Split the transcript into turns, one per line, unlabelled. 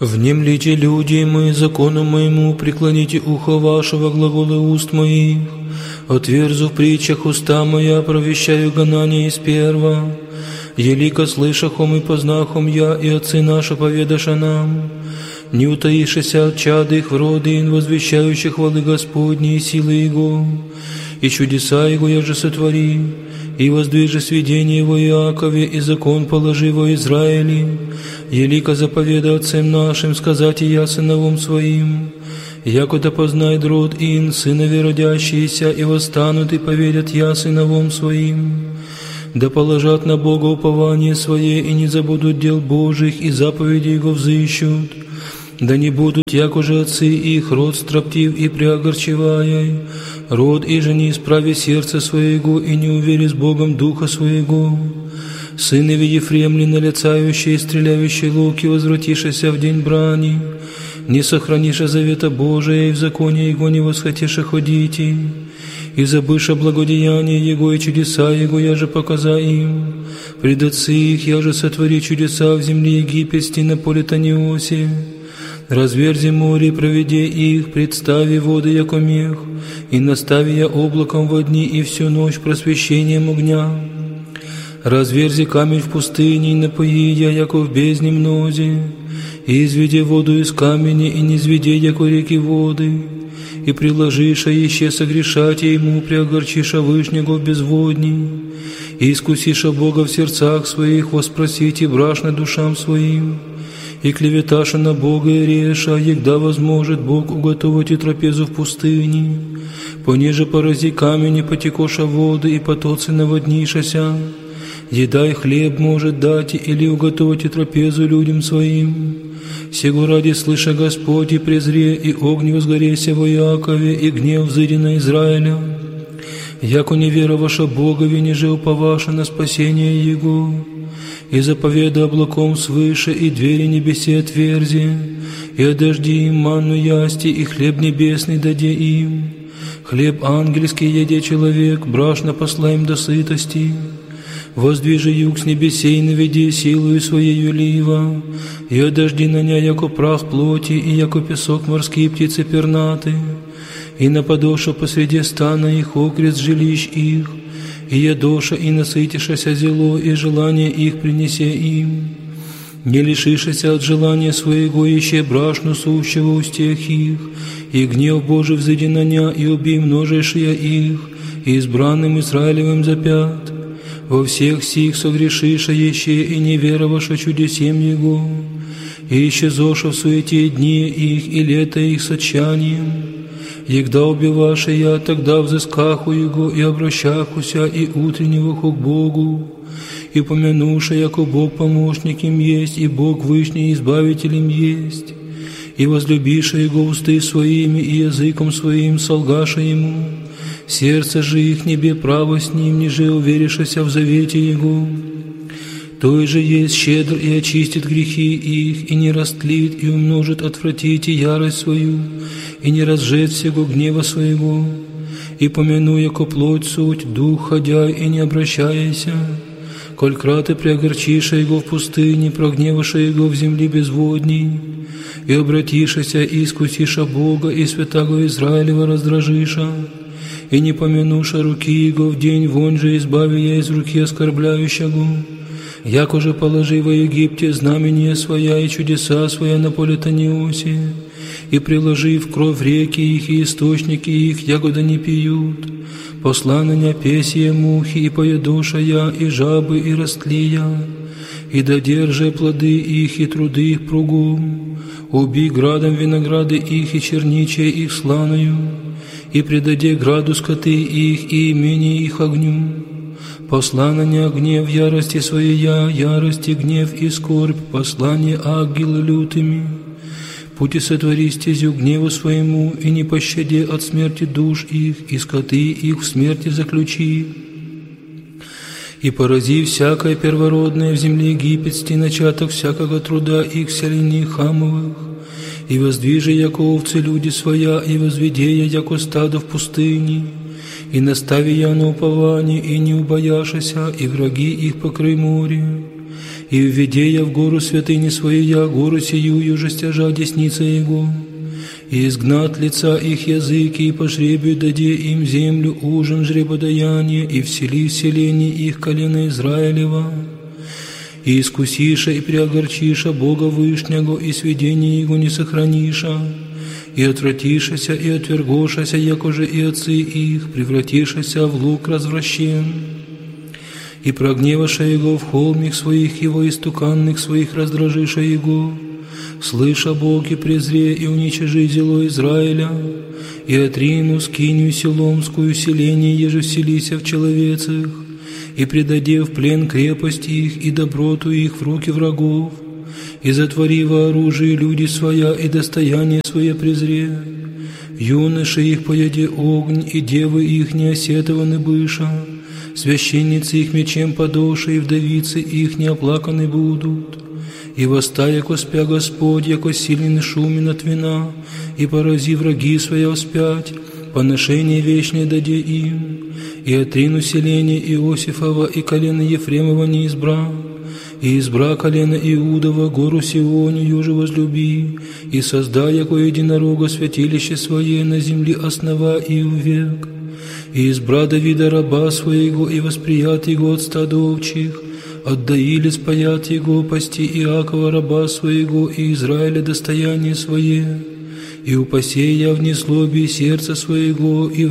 Внемлите, люди мои, закону моему, преклоните ухо вашего, глаголы уст моих. Отверзу в притчах уста моя, провещаю гонание из перва. Елико слышахом и познахом я, и отцы наши поведаша нам. Не утаишься от чад их в роды, возвещающих хвалы Господни и силы Его. И чудеса Его я же сотвори, и воздвижи сведение Его Иакове, и закон положи во Израиле. Елико заповеда отцам нашим, сказать и я сыновом своим. Якуда познает род ин, сынови родящиеся, и восстанут, и поведят я сыновом своим. Да положат на Бога упование свое, и не забудут дел Божьих, и заповеди Его взыщут. Да не будут, як уже отцы их, род строптив и преогорчевая, род и же не исправи сердце своего, и не увери с Богом духа своего. Сынови Ефремли, налицающие и стреляющие луки, возвратишься в день брани, не сохраниша завета Божия, и в законе Его не восхотиша ходите, и забыша благодеяние Его и чудеса Его, я же показа им. Пред отцы их я же сотвори чудеса в земле египетской на поле Таниосе. Разверзи море, проведи их, представи воды, яко мех, и настави я облаком во дни и всю ночь просвещением огня. Разверзи камень в пустыне, и напои я, яко в бездне мнозе, и изведи воду из камня, и не изведи, яко реки воды, и приложиша еще согрешать ему, преогорчиша Вышнего в безводни, и искусиша Бога в сердцах своих, воспросите брашно душам своим, и клеветаша на Бога и реша, егда возможет Бог уготовить и трапезу в пустыне, понеже порази камень, и потекоша воды, и потоцы наводнишася. Еда и хлеб может дать, или уготовить и трапезу людям своим. Сего ради слыша Господь, и презре, и огонь возгореся во Иакове, и гнев взыди на Израиля. Яко не вероваша Богове, ниже уповаша на спасение Его. И заповеда облаком свыше, и двери небесе отверзи, и одожди им манну ясти, и хлеб небесный даде им. Хлеб ангельский еде человек, брашно посла им до сытости. Воздвижи юг с небесей, наведи силою своею лива, и одожди на ня, яко прах плоти, и яко песок морские птицы пернаты, и нападоша посреди стана их окрест жилищ их, и ядоша, и насытишася зело, и желание их принесе им. Не лишишася от желания своего, ище брашну сущего устех их, и гнев Божий взыди на ня, и убей множешия их, и избранным Израилевым запят. Во всех сих согрешиша еще, и не вероваша чудесем Его, и исчезоша в суете дни их, и лето их с отчаянием. Егда убиваша я, тогда взыскаху Его, и обращахуся, и утреннего к Богу, и помянуша, яко Бог помощник им есть, и Бог вышний избавителем есть, и возлюбиша Его усты своими, и языком своим солгаша Ему. Сердце же их небе право с ним, ниже уверишься в завете Его. Той же есть щедр и очистит грехи их, и не растлит, и умножит отвратить и ярость свою, и не разжет всего гнева своего. И помяну, яко плоть суть, дух ходя, и не обращайся. Коль краты преогорчиша Его в пустыне, прогневаша Его в земле безводней, и обратишася, и искусиша Бога, и святаго Израилева раздражиша, и не помянуша руки Его в день, вон же избави я из руки оскорбляющего. Яко же положи во Египте знамение своя и чудеса своя на поле Таниосе, и приложи в кровь реки их и источники их, ягода не пьют. Посла на ня песье мухи, и поедоша я, и жабы, и растлия, и додержи плоды их, и труды их пругом. Убей градом винограды их, и черничие их сланою, и предаде граду скоты их, и имение их огню. Посла на ня гнев ярости своя, ярости, гнев и скорбь, послание ангелы лютыми. Пути сотвори стезю гневу своему, и не пощади от смерти душ их, и скоты их в смерти заключи. И порази всякое первородное в земле египетской, начаток всякого труда их селений хамовых. И воздвижи, яко овцы люди своя, и возведи я, яко стадо в пустыне, и настави я на упование, и не убояшася, и враги их покрой море. И введе я в гору святыни своей, я гору сию, же стяжа десница Его. И изгнат лица их языки, и по жребию даде им землю ужин жребодаяние, и всели в селении их колено Израилева. И искусиша, и преогорчиша Бога Вышнего, и сведение Его не сохраниша, и отвратишася, и отвергошася, якоже и отцы их, превратишася в лук развращен. И прогневаша Его в холмих своих, Его истуканных своих раздражиша Его. Слыша Бог и презре, и уничижи зело Израиля, и отрину скинию селомскую селение, еже вселися в человецах, и предаде в плен крепость их и доброту их в руки врагов, и затвори во оружие люди своя, и достояние свое презре. Юноши их пояде огонь, и девы их не осетованы быша, священницы их мечем подоши, и вдовицы их не оплаканы будут. И восстая коспя Господь, яко сильный шумен от вина, и порази враги своя вспять, поношение вечное даде им, и отрину селение Иосифова, и колено Ефремова не избра, и избра колено Иудова, гору Сионию же возлюби, и создай, яко единорога, святилище свое на земле основа и век. И избра Давида раба своего, и восприят его от стада овчих, отдаили спаят его пасти Иакова раба своего, и Израиля достояние свое. И упаси я в незлобии сердца своего, и